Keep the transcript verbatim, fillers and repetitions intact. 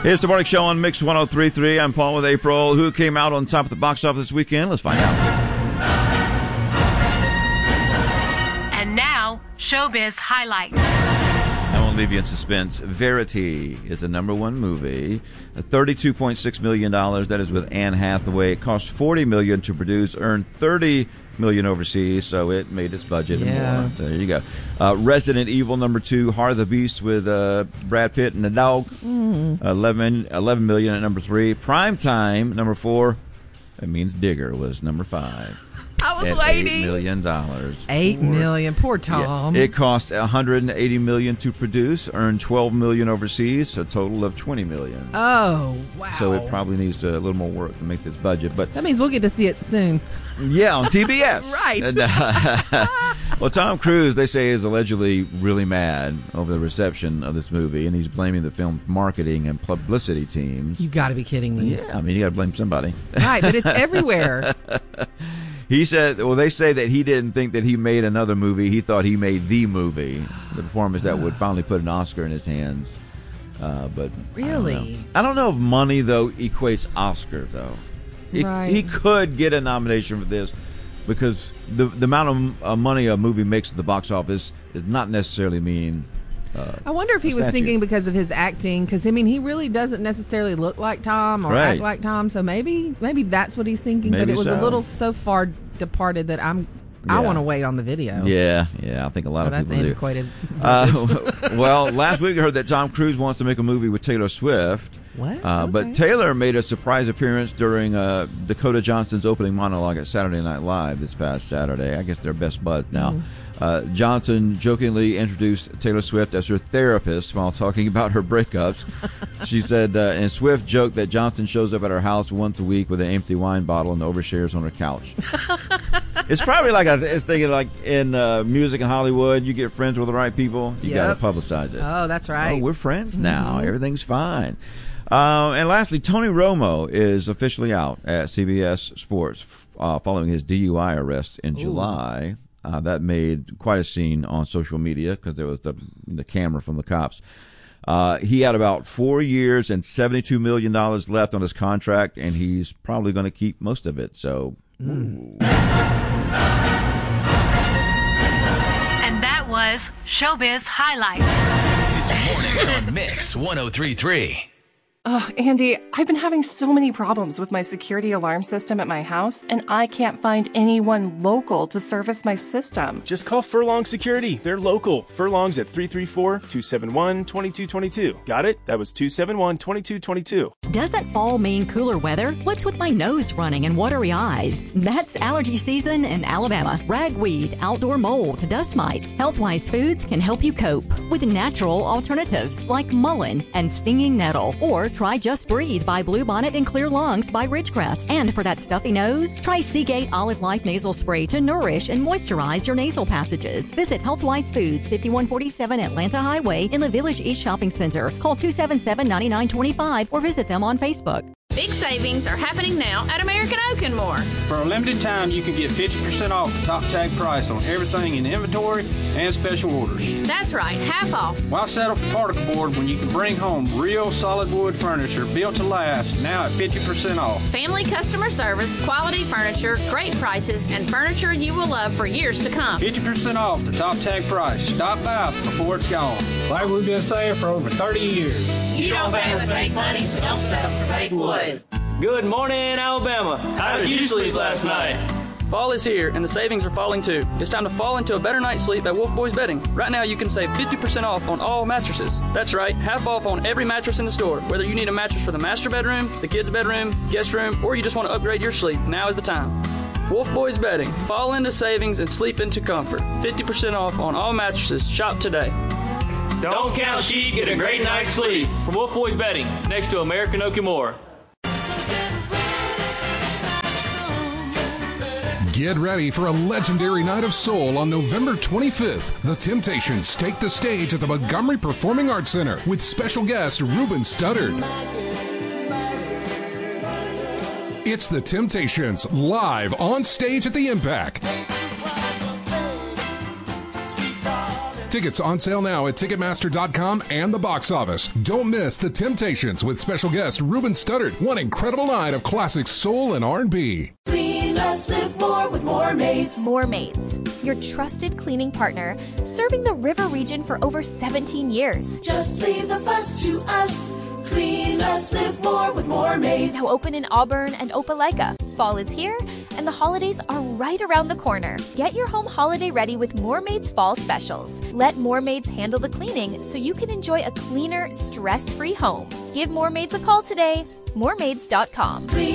Here's the morning show on Mix one oh three point three. I'm Paul with April. Who came out on top of the box office this weekend? Let's find out. And now, Showbiz Highlights. I won't leave you in suspense. Verity is the number one movie. thirty-two point six million dollars. That is with Anne Hathaway. It cost forty million dollars to produce, earned thirty million dollars overseas, so it made its budget Yeah. and more. So there you go. Uh, Resident Evil number two, Heart of the Beast with uh, Brad Pitt and the dog. Mm. eleven, eleven million dollars at number three. Primetime number four. That means Digger was number five. I was at waiting. eight million dollars. Eight million. Poor Tom. Yeah. It cost one hundred eighty million dollars to produce, earned twelve million dollars overseas, a total of twenty million dollars. Oh, wow. So it probably needs a little more work to make this budget. But That means we'll get to see it soon. yeah, on T B S. Right. And, uh, well, Tom Cruise, they say, is allegedly really mad over the reception of this movie, and he's blaming the film's marketing and publicity teams. You've got to be kidding me. Yeah, I mean, you got to blame somebody. Right, but it's everywhere. He said, well, they say that he didn't think that he made another movie. He thought he made the movie, the performance that would finally put an Oscar in his hands. Uh, but Really? I don't, know. I don't know if money, though, equates Oscar, though. He, Right. he could get a nomination for this because the the amount of uh, money a movie makes at the box office does not necessarily mean... Uh, I wonder if he a was statue. thinking because of his acting, because I mean, he really doesn't necessarily look like Tom or Right. act like Tom, so maybe maybe that's what he's thinking. but Maybe it was a so. little so far departed that I'm I Yeah. want to wait on the video. Yeah, yeah, I think a lot Oh, of that's people antiquated. do. Uh, well, last week I heard that Tom Cruise wants to make a movie with Taylor Swift. What? Uh, Okay. But Taylor made a surprise appearance during uh, Dakota Johnson's opening monologue at Saturday Night Live this past Saturday. I guess they're best buds now. Mm. Uh, Johnson jokingly introduced Taylor Swift as her therapist while talking about her breakups. She said, uh, and Swift joked that Johnson shows up at her house once a week with an empty wine bottle and overshares on her couch. It's probably like, a, it's thinking like in uh, music in Hollywood, you get friends with the right people, you Yep. got to publicize it. Oh, that's right. Oh, we're friends now. Everything's fine. Uh, and lastly, Tony Romo is officially out at C B S Sports uh, following his D U I arrest in July. Uh, that made quite a scene on social media because there was the the camera from the cops. Uh, he had about four years and seventy-two million dollars left on his contract, and he's probably going to keep most of it. So. And that was Showbiz Highlights. It's mornings on Mix one oh three point three. Oh, Andy, I've been having so many problems with my security alarm system at my house, and I can't find anyone local to service my system. Just call Furlong Security. They're local. Furlong's at three three four, two seven one, two two two two. Got it? That was two seven one, two two two two. Doesn't fall mean cooler weather? What's with my nose running and watery eyes? That's allergy season in Alabama. Ragweed, outdoor mold, dust mites, Healthwise Foods can help you cope with natural alternatives like mullein and stinging nettle. Or try Just Breathe by Bluebonnet and Clear Lungs by Ridgecrest. And for that stuffy nose, try Seagate Olive Life Nasal Spray to nourish and moisturize your nasal passages. Visit Healthwise Foods, fifty-one forty-seven Atlanta Highway in the Village East Shopping Center. Call two seven seven, nine nine two five or visit them on Facebook. Big savings are happening now at American Oak and More. For a limited time, you can get fifty percent off the top tag price on everything in inventory and special orders. That's right, half off. Why settle for particle board when you can bring home real solid wood furniture built to last now at fifty percent off? Family customer service, quality furniture, great prices, and furniture you will love for years to come. fifty percent off the top tag price. Stop by before it's gone. Like we've been saying for over thirty years. You don't pay with fake money, so don't settle for fake wood. Good morning, Alabama. How did you sleep last night? Fall is here, and the savings are falling too. It's time to fall into a better night's sleep at Wolf Boys Bedding. Right now, you can save fifty percent off on all mattresses. That's right, half off on every mattress in the store. Whether you need a mattress for the master bedroom, the kids' bedroom, guest room, or you just want to upgrade your sleep, now is the time. Wolf Boys Bedding. Fall into savings and sleep into comfort. fifty percent off on all mattresses. Shop today. Don't count sheep, get a great night's sleep. From Wolf Boys Bedding, next to American Oak and More. Get ready for a legendary night of soul on November twenty-fifth. The Temptations take the stage at the Montgomery Performing Arts Center with special guest Ruben Studdard. It's the Temptations live on stage at the Impact. Tickets on sale now at Ticketmaster dot com and the box office. Don't miss The Temptations with special guest Ruben Studdard. One incredible night of classic soul and R and B. Clean less, live more with More Maids. More Maids, your trusted cleaning partner, serving the river region for over seventeen years. Just leave the fuss to us. Clean less, live more with More Maids. Now open in Auburn and Opelika. Fall is here, and the holidays are right around the corner. Get your home holiday ready with More Maids Fall Specials. Let More Maids handle the cleaning so you can enjoy a cleaner, stress-free home. Give More Maids a call today. more maids dot com.